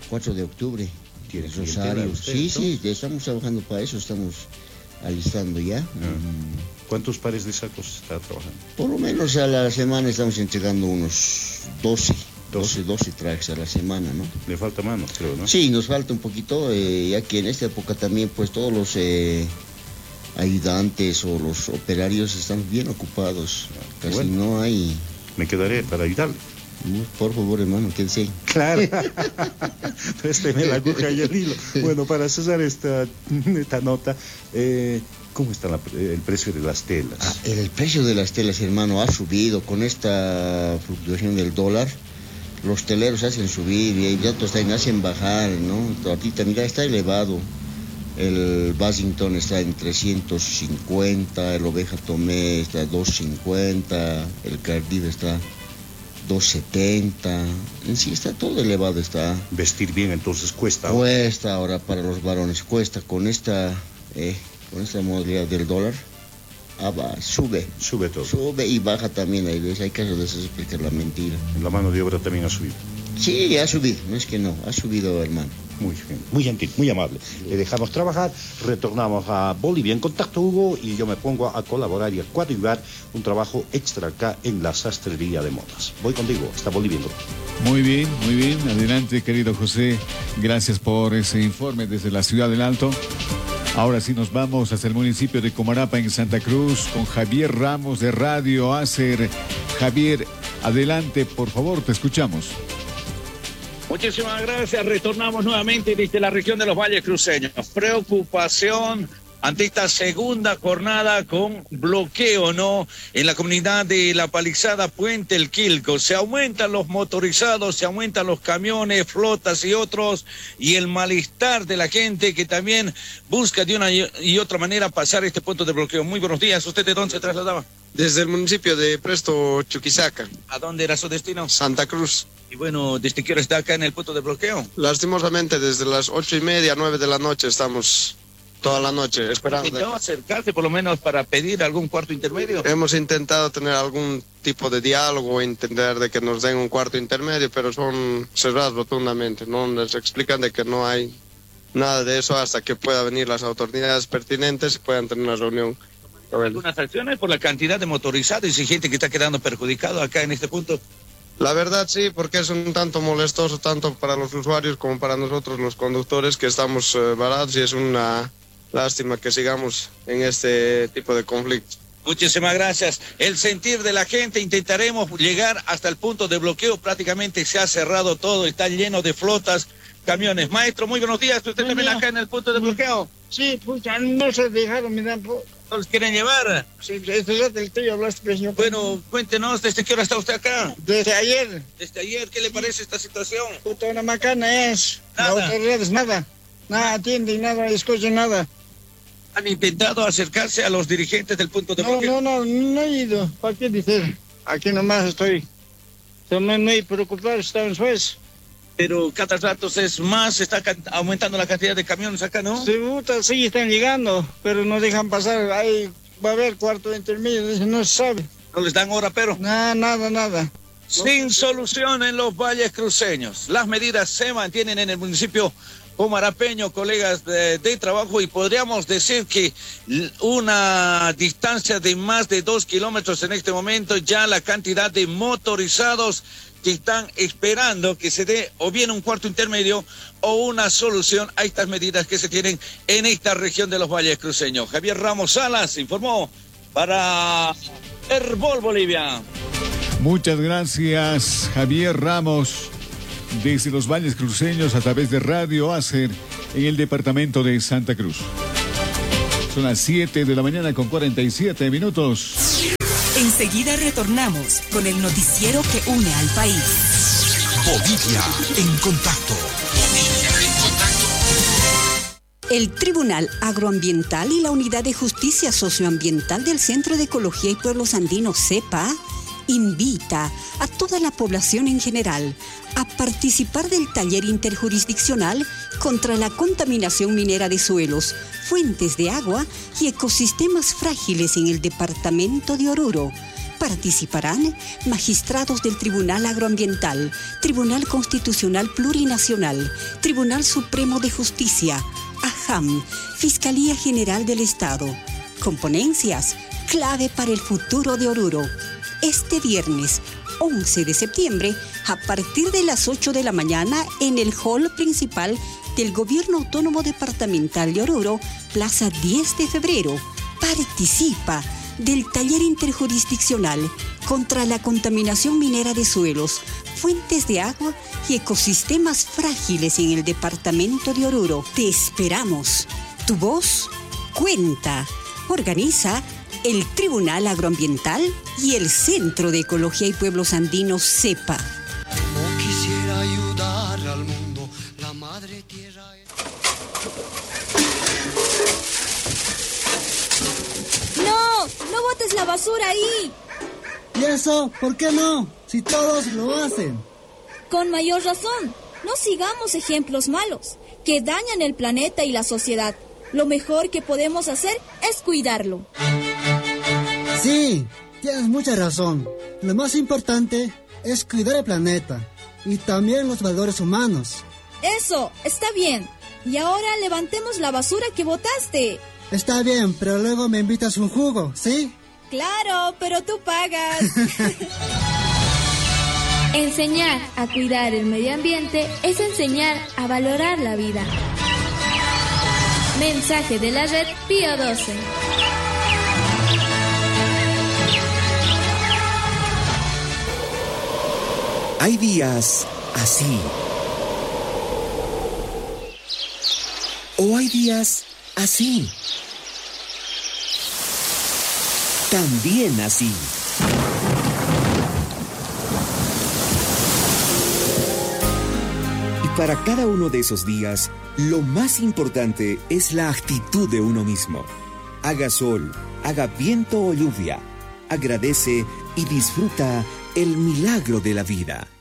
4 de octubre. ¿Tienes Rosario. usted, Sí, estamos trabajando para eso, estamos alistando ya. ¿Cuántos pares de sacos está trabajando? Por lo menos a la semana estamos entregando unos 12 tracks a la semana, ¿no? Le falta manos, creo, ¿no? Sí, nos falta un poquito, ya que en esta época también pues todos los ayudantes o los operarios están bien ocupados. Casi bueno, no hay... Me quedaré para ayudarle. Por favor, hermano, quédese. Claro. Présteme la aguja y el hilo. Bueno, para cesar esta nota, ¿cómo está el precio de las telas? El precio de las telas, hermano, ha subido con esta fluctuación del dólar. Los teleros hacen subir y ya hacen bajar, ¿no? Ahorita, mira, está elevado. El Basington está en 350, el Oveja Tomé está 250, el Cardiff está 270, en sí está todo elevado, está. Vestir bien entonces cuesta. Cuesta ahora para los varones, cuesta con esta modalidad del dólar. Sube todo. Sube y baja también, hay casos de eso, explicar la mentira. La mano de obra también ha subido. Sí, ha subido, no es que no, ha subido, hermano. Muy bien, muy gentil, muy amable. Le dejamos trabajar, retornamos a Bolivia en contacto, Hugo, y yo me pongo a colaborar y a coadyuvar un trabajo extra acá en la sastrería de modas. Voy contigo, hasta Bolivia. Muy bien, adelante, querido José. Gracias por ese informe desde la ciudad del Alto. Ahora sí nos vamos hasta el municipio de Comarapa en Santa Cruz con Javier Ramos de Radio Acer. Javier, adelante, por favor, te escuchamos. Muchísimas gracias. Retornamos nuevamente desde la región de los Valles Cruceños. Preocupación ante esta segunda jornada con bloqueo, ¿no? En la comunidad de La Palizada, Puente El Quilco. Se aumentan los motorizados, se aumentan los camiones, flotas y otros, y el malestar de la gente que también busca de una y otra manera pasar este punto de bloqueo. Muy buenos días. ¿Usted de dónde se trasladaba? Desde el municipio de Presto, Chuquisaca. ¿A dónde era su destino? Santa Cruz. Y bueno, ¿desde qué hora está acá en el punto de bloqueo? Lastimosamente, desde las 8:30, 9 de la noche estamos toda la noche esperando. ¿Intentó acercarse por lo menos para pedir algún cuarto intermedio? Hemos intentado tener algún tipo de diálogo, entender de que nos den un cuarto intermedio, pero son cerrados rotundamente. No nos explican de que no hay nada de eso hasta que puedan venir las autoridades pertinentes y puedan tener una reunión. ¿Algunas acciones por la cantidad de motorizados y gente que está quedando perjudicado acá en este punto? La verdad sí, porque es un tanto molestoso tanto para los usuarios como para nosotros los conductores que estamos varados, y es una lástima que sigamos en este tipo de conflictos. Muchísimas gracias. El sentir de la gente, intentaremos llegar hasta el punto de bloqueo. Prácticamente se ha cerrado todo, está lleno de flotas, camiones. Maestro, muy buenos días. ¿Usted también acá en el punto de bloqueo? Sí, pucha, no se dejaron, me dan... ¿No los quieren llevar? Sí, este es el tuyo, hablaste, señor. Bueno, cuéntenos, ¿desde qué hora está usted acá? Desde ayer. ¿Desde ayer? ¿Qué le parece esta situación? Puta, una macana es. Nada. Las autoridades, nada atienden, nada escuchan, nada. ¿Han intentado acercarse a los dirigentes del punto de bloqueo? No he ido. ¿Para qué decir? Aquí nomás estoy. Estoy muy preocupado, estamos pues. Pero cada rato es más, está aumentando la cantidad de camiones acá, ¿no? Sí, están llegando, pero no dejan pasar. Ahí va a haber cuarto intermedio, no se sabe. ¿No les dan hora, pero? Nada. Sin solución en los Valles Cruceños. Las medidas se mantienen en el municipio comarapeño, colegas de trabajo, y podríamos decir que una distancia de más de 2 kilómetros en este momento, ya la cantidad de motorizados que están esperando que se dé o bien un cuarto intermedio o una solución a estas medidas que se tienen en esta región de los Valles Cruceños. Javier Ramos Salas informó para Herbol Bolivia. Muchas gracias, Javier Ramos, desde los Valles Cruceños a través de Radio Acer en el departamento de Santa Cruz. Son las 7 de la mañana con 47 minutos. Enseguida retornamos con el noticiero que une al país. Bolivia en contacto. El Tribunal Agroambiental y la Unidad de Justicia Socioambiental del Centro de Ecología y Pueblos Andinos, CEPA, invita a toda la población en general a participar del taller interjurisdiccional contra la contaminación minera de suelos, fuentes de agua y ecosistemas frágiles en el departamento de Oruro, Participarán magistrados del Tribunal Agroambiental, Tribunal Constitucional Plurinacional, Tribunal Supremo de Justicia, AJAM, Fiscalía General del Estado. Componencias clave para el futuro de Oruro. Este viernes 11 de septiembre, a partir de las 8 de la mañana, en el hall principal del Gobierno Autónomo Departamental de Oruro, Plaza 10 de Febrero. Participa del taller interjurisdiccional contra la contaminación minera de suelos, fuentes de agua y ecosistemas frágiles en el departamento de Oruro. Te esperamos. Tu voz cuenta. Organiza el Tribunal Agroambiental y el Centro de Ecología y Pueblos Andinos, CEPA. No quisiera ayudar al mundo, la madre tierra. No botes la basura ahí. ¿Y eso? ¿Por qué no? Si todos lo hacen. Con mayor razón, no sigamos ejemplos malos que dañan el planeta y la sociedad. Lo mejor que podemos hacer es cuidarlo. Sí, tienes mucha razón. Lo más importante es cuidar el planeta y también los valores humanos. Eso, está bien. Y ahora levantemos la basura que botaste. Está bien, pero luego me invitas un jugo, ¿sí? Claro, pero tú pagas. Enseñar a cuidar el medio ambiente es enseñar a valorar la vida. Mensaje de la red Pío 12. Hay días así. O hay días así. También así. Y para cada uno de esos días, lo más importante es la actitud de uno mismo. Haga sol, haga viento o lluvia. Agradece y disfruta el milagro de la vida.